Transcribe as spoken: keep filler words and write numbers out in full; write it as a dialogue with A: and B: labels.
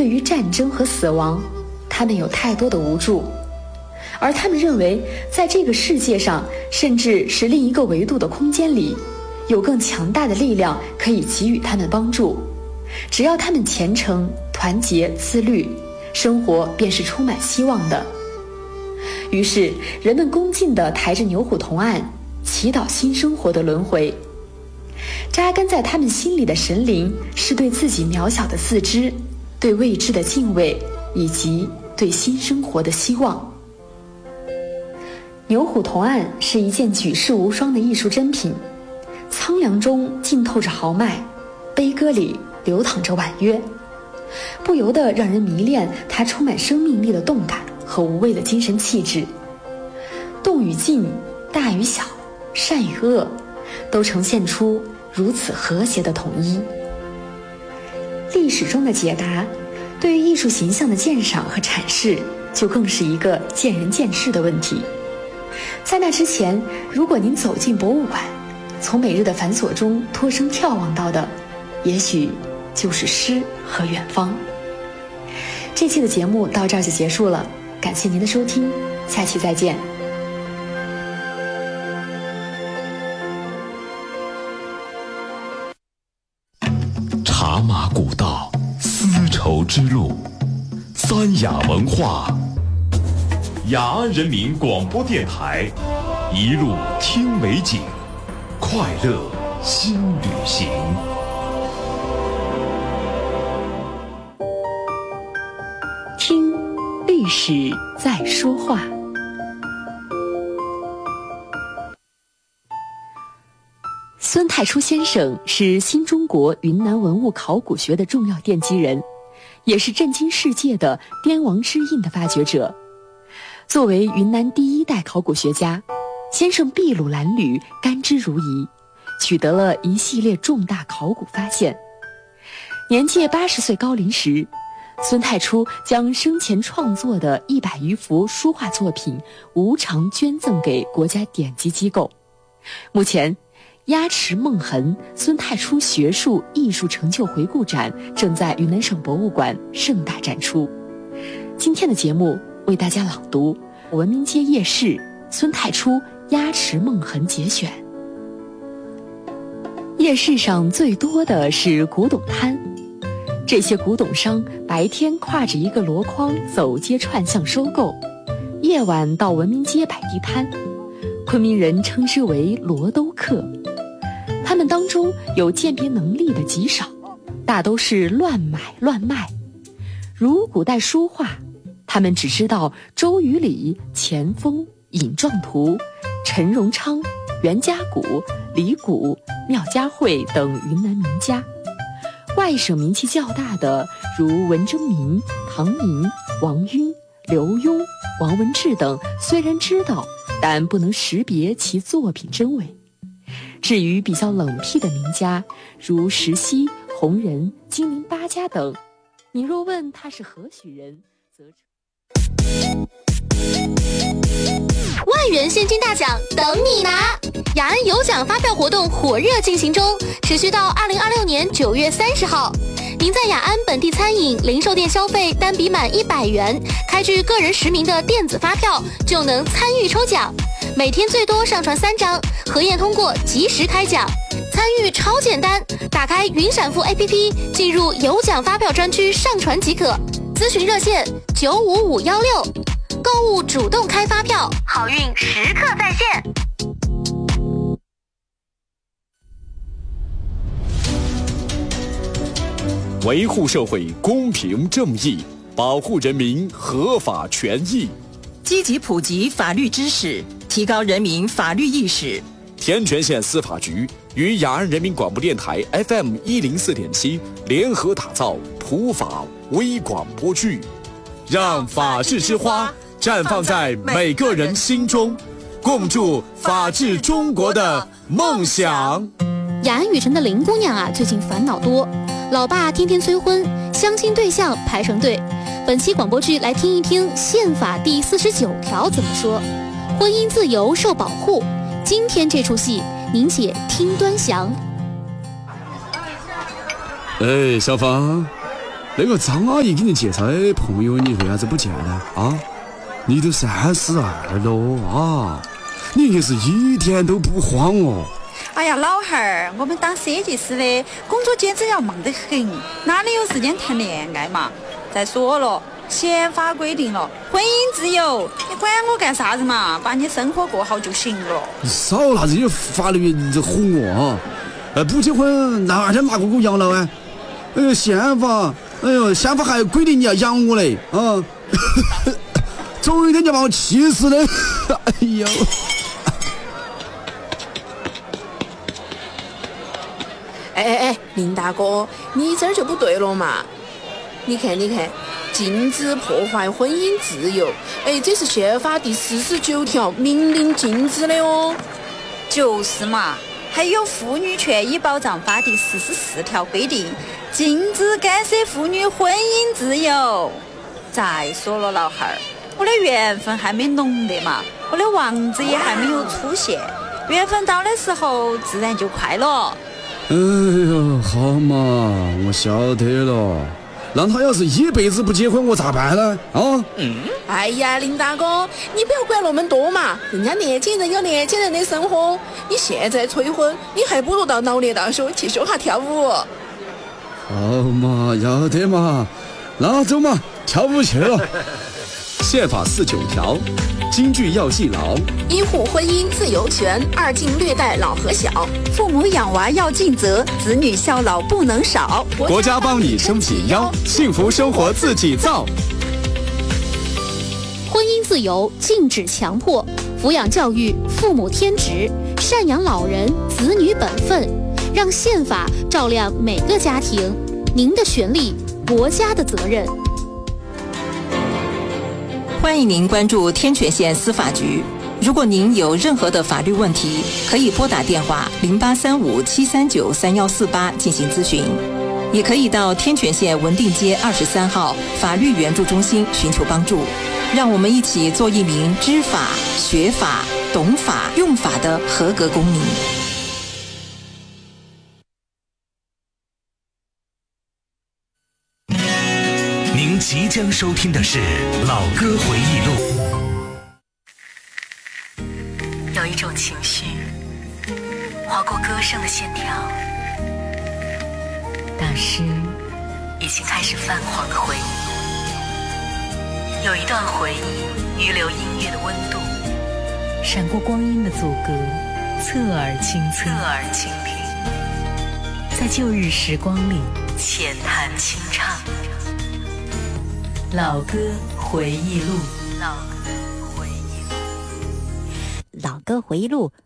A: 对于战争和死亡，他们有太多的无助，而他们认为在这个世界上，甚至是另一个维度的空间里，有更强大的力量可以给予他们帮助。只要他们虔诚、团结、自律，生活便是充满希望的。于是人们恭敬地抬着牛虎铜案，祈祷新生活的轮回。扎根在他们心里的神灵，是对自己渺小的自知，对未知的敬畏，以及对新生活的希望。牛虎铜案是一件举世无双的艺术珍品，苍凉中浸透着豪迈，悲歌里流淌着婉约，不由得让人迷恋它充满生命力的动感和无畏的精神气质。动与静，大与小，善与恶，都呈现出如此和谐的统一。历史中的解答，对于艺术形象的鉴赏和阐释，就更是一个见仁见智的问题。在那之前，如果您走进博物馆，从每日的繁琐中脱声眺望到的，也许就是诗和远方。这期的节目到这儿就结束了，感谢您的收听，下期再见。
B: 茶马古道，丝绸之路，三雅文化，雅安人民广播电台，一路听美景，快乐新旅行。
A: 听历史在说话。孙太初先生是新中国云南文物考古学的重要奠基人，也是震惊世界的滇王之印的发掘者。作为云南第一代考古学家，先生筚路蓝缕，甘之如饴，取得了一系列重大考古发现。年届八十岁高龄时，孙太初将生前创作的一百余幅书画作品无偿捐赠给国家典籍机构。目前鸭池梦痕孙太初学术艺术成就回顾展正在云南省博物馆盛大展出。今天的节目为大家朗读文明街夜市孙太初鸭池梦痕节选。夜市上最多的是古董摊，这些古董商白天挎着一个箩筐走街串巷收购，夜晚到文明街摆地摊，昆明人称之为罗兜客。他们当中有鉴别能力的极少，大都是乱买乱卖。如古代书画，他们只知道周瑜礼、钱锋、尹壮图、陈荣昌、袁家谷、李谷、廖家慧等云南名家。外省名气较大的如文征明、唐寅、王晕、刘墉、王文志等，虽然知道，但不能识别其作品真伪。至于比较冷僻的名家，如石溪、洪仁、金陵八家等，你若问他是何许人，则
C: 万元现金大奖等你拿！雅安有奖发票活动火热进行中，持续到二零二六年九月三十号。您在雅安本地餐饮、零售店消费单笔满一百元，开具个人实名的电子发票，就能参与抽奖。每天最多上传三张，核验通过及时开奖。参与超简单，打开云闪付 A P P， 进入有奖发票专区上传即可。咨询热线九五五幺六，购物主动开发票，好运时刻在线。
B: 维护社会公平正义，保护人民合法权益，
D: 积极普及法律知识，提高人民法律意识。
B: 天全县司法局与雅安人民广播电台 F M 一零四点七联合打造普法微广播剧，让法治之花绽放在每个人心中，共筑法治中国的梦想。
C: 雅安雨城的林姑娘啊，最近烦恼多，老爸天天催婚，相亲对象排成队。本期广播剧来听一听宪法第四十九条怎么说，婚姻自由受保护。今天这出戏，您且听端详。
E: 哎，小芳， 那个张阿姨给你介绍的朋友，你为啥子不见呢？啊，你都三十二了啊，你硬是一点都不慌哦。
F: 哎呀，老汉儿，我们当设计师的工作简直要忙得很，哪里有时间谈恋爱嘛？再说了，宪法规定了婚姻自由，你管我干啥子嘛？把你生活过好就行了。
E: 你少拿这些法律这哄我啊！呃，不结婚哪天哪个给我养老啊？哎呦，宪法，哎呦，宪法还规定你要养我嘞啊！总有一天就把我气死的。哎呦！
G: 哎哎哎，林大哥，你这儿就不对了嘛！你看，你看，禁止破坏婚姻自由，哎，这是宪法第四十九条明令禁止的哦。
F: 就是嘛，还有《妇女权益保障法》第四十四条规定，禁止干涉妇女婚姻自由。再说了，老汉儿，我的缘分还没浓的嘛，我的王子也还没有出现，缘分到的时候自然就快了。
E: 哎呦，好嘛，我晓得了。让他要是一辈子不结婚，我咋办呢？啊？
G: 嗯。哎呀，林大哥，你不要管那么多嘛，人家年轻人有年轻人的生活，你现在催婚，你还不如到老年大学去学下跳舞。
E: 好嘛，要得嘛，那走嘛，跳舞去了。
B: 宪法四九条，金句要记牢：
G: 一户婚姻自由权，二敬略带老和小。
F: 父母养娃要尽责，子女孝老不能少。
B: 国家帮你撑起腰，幸福生活自己造。
C: 婚姻自由禁止强迫，抚养教育父母天职，赡养老人子女本分，让宪法照亮每个家庭。您的权利，国家的责任。
D: 欢迎您关注天泉县司法局。如果您有任何的法律问题，可以拨打电话零八三五七三九三幺四八进行咨询，也可以到天泉县文定街二十三号法律援助中心寻求帮助。让我们一起做一名知法、学法、懂法、用法的合格公民。
H: 您即将收听的是老歌回忆录。
I: 有一种情绪划过歌声的线条，当时已经开始泛黄的回忆。有一段回忆预留音乐的温度，闪过光阴的阻隔，侧耳倾侧耳倾听，在旧日时光里浅谈轻唱。老歌回忆录，老歌回忆录，
J: 老歌回忆录